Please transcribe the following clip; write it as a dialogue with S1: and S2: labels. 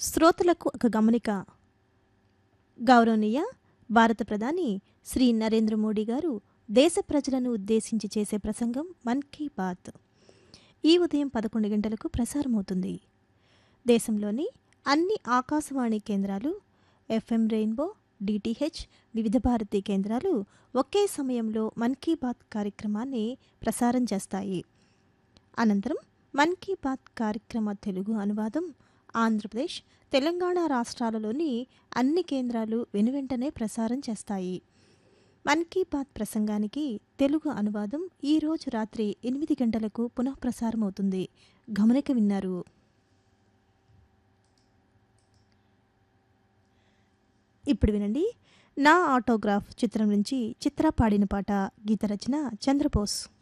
S1: శ్రోతలకు ఒక గమనిక. గౌరవనీయ భారత ప్రధాని శ్రీ నరేంద్ర మోడీ గారు దేశ ప్రజలను ఉద్దేశించి చేసే ప్రసంగం మన్ కీ బాత్ ఈ ఉదయం 11 గంటలకు ప్రసారమవుతుంది. దేశంలోని అన్ని ఆకాశవాణి కేంద్రాలు, ఎఫ్ఎం రెయిన్బో, డిటిహెచ్, వివిధ భారతి కేంద్రాలు ఒకే సమయంలో మన్ కీ బాత్ కార్యక్రమాన్ని ప్రసారం చేస్తాయి. అనంతరం మన్ కీ బాత్ కార్యక్రమ తెలుగు అనువాదం ఆంధ్రప్రదేశ్, తెలంగాణ రాష్ట్రాలలోని అన్ని కేంద్రాలు వెనువెంటనే ప్రసారం చేస్తాయి. మన్ కీ బాత్ ప్రసంగానికి తెలుగు అనువాదం ఈరోజు రాత్రి 8 గంటలకు పునఃప్రసారమవుతుంది. గమనిక విన్నారు. ఇప్పుడు వినండి, నా ఆటోగ్రాఫ్ చిత్రం నుంచి చిత్ర పాడిన పాట. గీత రచన చంద్రబోస్.